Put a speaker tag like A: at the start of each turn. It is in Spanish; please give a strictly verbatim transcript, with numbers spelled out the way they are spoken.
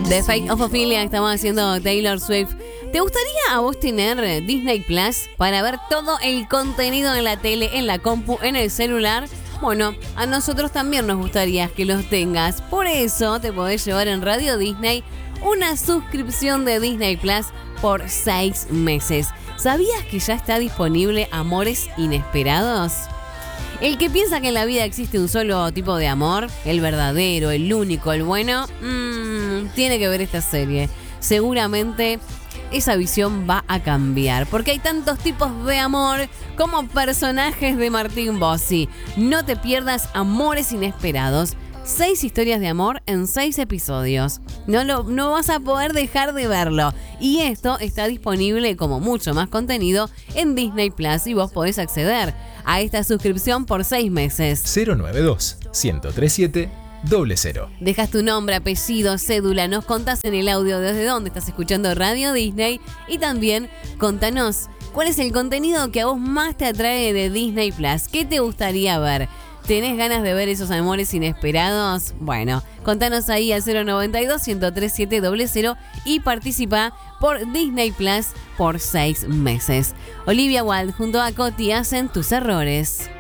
A: The Fate of Ophelia estamos haciendo Taylor Swift. ¿Te gustaría a vos tener Disney Plus para ver todo el contenido en la tele, en la compu, en el celular? Bueno, a nosotros también nos gustaría que los tengas. Por eso te podés llevar en Radio Disney una suscripción de Disney Plus por seis meses. ¿Sabías que ya está disponible Amores Inesperados? El que piensa que en la vida existe un solo tipo de amor, el verdadero, el único, el bueno, mmm, tiene que ver esta serie. Seguramente esa visión va a cambiar, porque hay tantos tipos de amor como personajes de Martín Bossi. No te pierdas Amores Inesperados. Seis historias de amor en seis episodios. No, lo, no vas a poder dejar de verlo. Y esto está disponible como mucho más contenido en Disney Plus y vos podés acceder a esta suscripción por seis meses.
B: cero nueve dos, uno cero tres siete, cero cero.
A: Dejas tu nombre, apellido, cédula, nos contás en el audio desde dónde estás escuchando Radio Disney y también contanos cuál es el contenido que a vos más te atrae de Disney Plus. ¿Qué te gustaría ver? ¿Tenés ganas de ver esos amores inesperados? Bueno, contanos ahí al cero nueve dos, uno tres siete, cero cero y participa por Disney Plus por seis meses. Olivia Wilde junto a Coti hacen Tus Errores.